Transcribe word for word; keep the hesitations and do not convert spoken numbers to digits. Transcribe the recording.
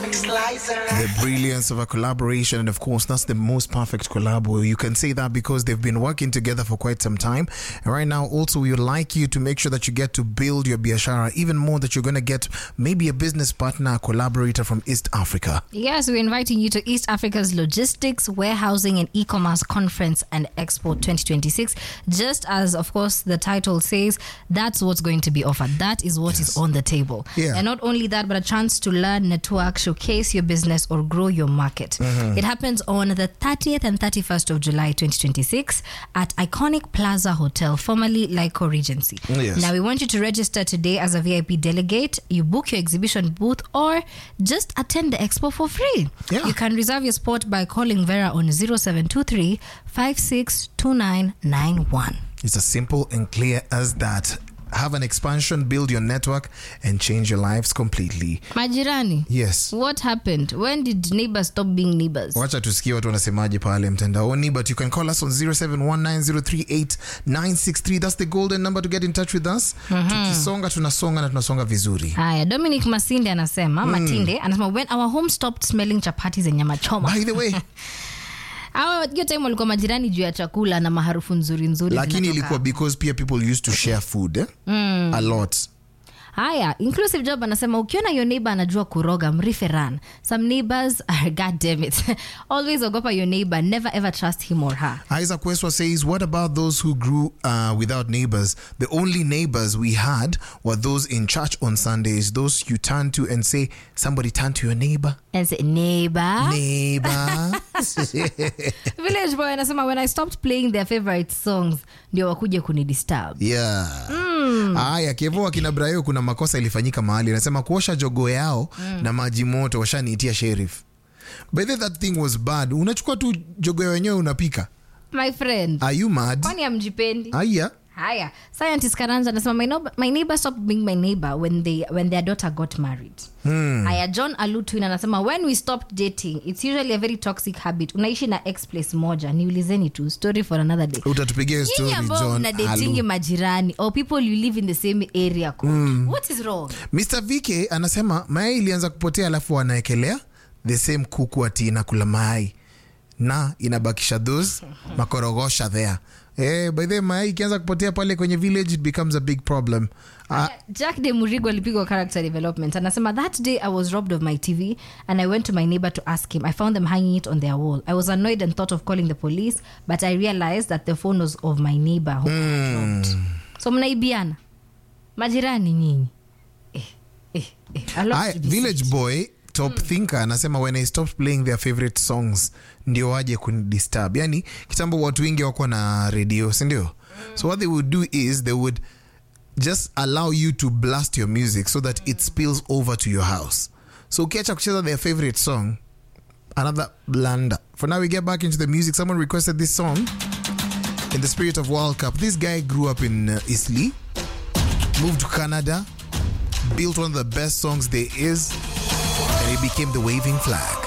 The brilliance of a collaboration, and of course, that's the most perfect collab. You can say that because they've been working together for quite some time. And right now, also, we would like you to make sure that you get to build your biashara even more, that you're going to get maybe a business partner, a collaborator from East Africa. Yes, we're inviting you to East Africa's Logistics, Warehousing and E-Commerce Conference and Expo twenty twenty-six. Just as, of course, the title says, that's what's going to be offered. That is what yes. is on the table. Yeah. And not only that, but a chance to learn, network, showcase your business or grow your market. Mm-hmm. It happens on the thirtieth and thirty-first of July twenty twenty-six at Iconic Plaza Hotel, formerly Lyco Regency. Yes. Now, we want you to register today as a V I P delegate. You book your exhibition booth or just attend the expo for free. Yeah. You can reserve your spot by calling Vera on zero seven two three, five six two nine nine one. It's as simple and clear as that. Have an expansion, build your network, and change your lives completely. Majirani. Yes. What happened? When did neighbors stop being neighbors? Wacha tusikie watu wanasemaje pale mtandaoni, but you can call us on zero seven one nine zero three eight nine six three. That's the golden number to get in touch with us. Mm-hmm. Tukisonga tunasonga na tunasonga vizuri. Haya, Dominic Masinde anasema, mm. Matinde anasema, when our home stopped smelling chapati zenye nyama choma. By the way, Awa, hiyo time walikuwa majirani juu ya chakula na maharufu nzuri nzuri. Lakini ilikuwa because pia people used to share food eh? mm. a lot. Haya, Inclusive Job anasema, ukiona your neighbor anajua kuroga, mriferan. Some neighbors are, god damn it. Always ogopa your neighbor. Never ever trust him or her. Isaac Westwa says, what about those who grew uh, without neighbors? The only neighbors we had were those in church on Sundays. Those you turn to and say, somebody turn to your neighbor. And say, neighbor. Neighbor. Village Boy anasema, when I stopped playing their favorite songs, ndio wakuje kunidisturb. Yeah. Mm. Aya, Kevo akina Brayo kuna makosa ilifanyika mahali. Anasema kuosha jogo yao mm. na maji moto washaniitia sheriff. By the way, that thing was bad. Unachukua tu jogo wenyewe unapika. My friend. Are you mad? Kwani amjipendi? Aya. Haya. Scientist Karanja anasema, my, no, my neighbor stopped being my neighbor when they when their daughter got married. Hmm. Haya, John Alutwin anasema, when we stopped dating, it's usually a very toxic habit. Unaishi na ex place moja. Niulizeni tu, story for another day. Utatupigia story, John Alu. Una dating majirani or people you live in the same area. Mm. What is wrong? Mister V K anasema, mayai ilianza kupotea alafu wanaekelea the same kuku ati inakula mayai na inabakisha those makorogosha there. Eh, by the way, mayai ikianza kupotea pale kwenye village, it becomes a big problem. Uh, Jack de Murigo alipigwa character development. Anasema, that day I was robbed of my T V and I went to my neighbor to ask him. I found them hanging it on their wall. I was annoyed and thought of calling the police, but I realized that the phone was of my neighbor who mm. robbed. So mnaibiana. Majirani nyinyi. Eh, eh, eh. I, Village Boy Top mm. Thinker anasema, when I stopped playing their favorite songs ndio waje kunidisturb. Yani kitambo watu wengi wako na radio, si ndio? Mm. So what they would do is they would just allow you to blast your music so that mm. it spills over to your house. So ukiacha kucheza their favorite song, another blunder. For now, we get back into the music. Someone requested this song in the spirit of World Cup. This guy grew up in uh, Isli, moved to Canada, built one of the best songs there is, and he became the waving flag.